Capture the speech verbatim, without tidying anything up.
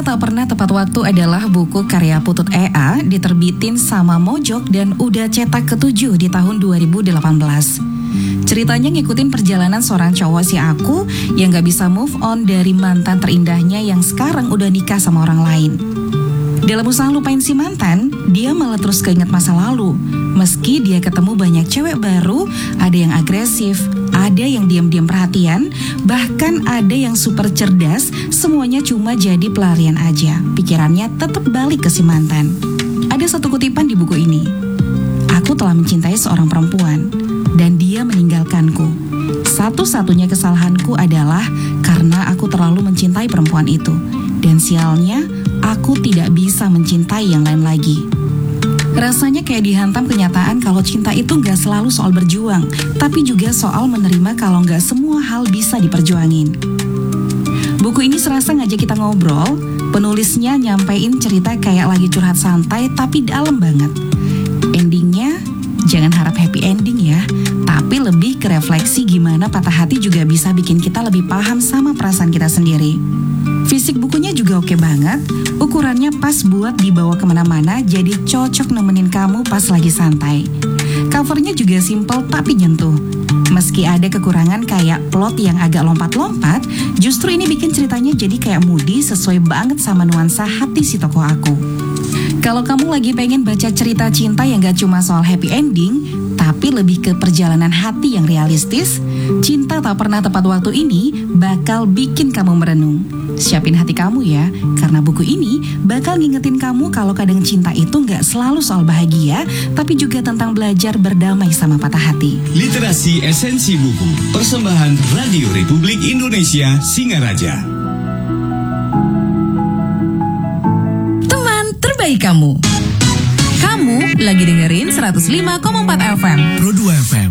Cinta Tak Pernah Tepat Waktu adalah buku karya Putut E A, diterbitin sama Mojok dan udah cetak ketujuh di tahun dua ribu delapan belas. Ceritanya ngikutin perjalanan seorang cowok si Aku yang gak bisa move on dari mantan terindahnya yang sekarang udah nikah sama orang lain. Dalam usaha lupain si mantan, dia malah terus keinget masa lalu. Meski dia ketemu banyak cewek baru, ada yang agresif, ada yang diam-diam perhatian, bahkan ada yang super cerdas, semuanya cuma jadi pelarian aja. Pikirannya tetap balik ke si mantan. Ada satu kutipan di buku ini. Aku telah mencintai seorang perempuan, dan dia meninggalkanku. Satu-satunya kesalahanku adalah karena aku terlalu mencintai perempuan itu. Dan sialnya, aku tidak bisa mencintai yang lain lagi. Rasanya kayak dihantam kenyataan kalau cinta itu gak selalu soal berjuang, tapi juga soal menerima kalau gak semua hal bisa diperjuangin. Buku ini serasa ngajak kita ngobrol, penulisnya nyampein cerita kayak lagi curhat santai tapi dalam banget. Endingnya, jangan harap happy ending ya, tapi lebih ke refleksi gimana patah hati juga bisa bikin kita lebih paham sama perasaan kita sendiri. Fisik bukunya juga oke banget, ukurannya pas buat dibawa kemana-mana, jadi cocok nemenin kamu pas lagi santai. Covernya juga simple tapi nyentuh. Meski ada kekurangan kayak plot yang agak lompat-lompat, justru ini bikin ceritanya jadi kayak moody, sesuai banget sama nuansa hati si tokoh Aku. Kalau kamu lagi pengen baca cerita cinta yang gak cuma soal happy ending, tapi lebih ke perjalanan hati yang realistis, Cinta Tak Pernah Tepat Waktu ini bakal bikin kamu merenung. Siapin hati kamu ya, karena buku ini bakal ngingetin kamu kalau kadang cinta itu gak selalu soal bahagia, tapi juga tentang belajar berdamai sama patah hati. Literasi Esensi Buku, persembahan Radio Republik Indonesia Singaraja. Teman terbaik kamu. Kamu lagi dengerin seratus lima koma empat F M. Pro dua F M.